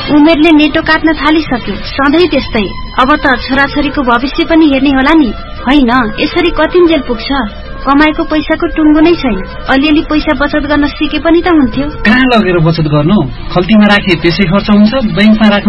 उमेरले नेटो काट्न थालिसक्यो। सधैँ त्यस्तै। अब त छोराछोरीको भविष्य पनि हेर्ने होला नि। होइन, यसरी कतिन्जेल पुग्छ? कमाएको पैसाको टुङ्गो नै छैन। अलिअलि पैसा बचत गर्न सिके पनि त हुन्थ्यो। कहाँ लगेर बचत गर्नु? खल्तीमा राखे त्यसै खर्च हुन्छ, बैंकमा राख्नु